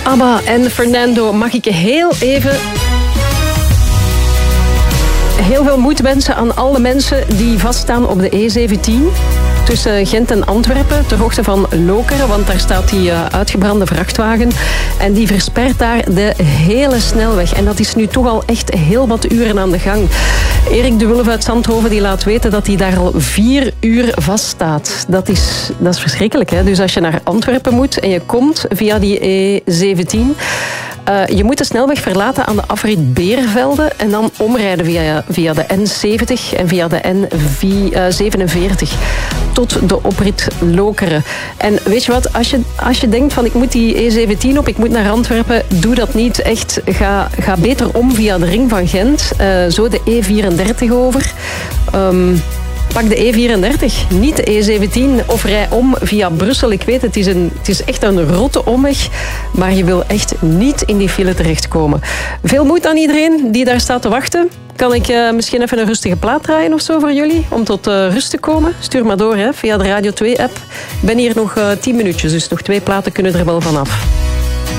ABBA en Fernando, mag ik heel veel moed wensen aan alle mensen die vaststaan op de E17 tussen Gent en Antwerpen, ter hoogte van Lokeren, want daar staat die uitgebrande vrachtwagen en die verspert daar de hele snelweg. En dat is nu toch al echt heel wat uren aan de gang. Erik de Wulf uit Zandhoven die laat weten dat hij daar al 4 uur vaststaat. Dat is verschrikkelijk, hè? Dus als je naar Antwerpen moet en je komt via die E17... je moet de snelweg verlaten aan de afrit Beervelde en dan omrijden via de N70 en via de N47 tot de oprit Lokeren. En weet je wat, als je denkt van ik moet die E17 op, ik moet naar Antwerpen, doe dat niet. Echt, ga beter om via de ring van Gent, zo de E34 over. Pak de E34, niet de E17 of rij om via Brussel. Ik weet, het is echt een rotte omweg, maar je wil echt niet in die file terechtkomen. Veel moed aan iedereen die daar staat te wachten. Kan ik misschien even een rustige plaat draaien of zo voor jullie, om tot rust te komen? Stuur maar door via de Radio 2-app. Ik ben hier nog 10 minuutjes, dus nog 2 platen kunnen er wel vanaf.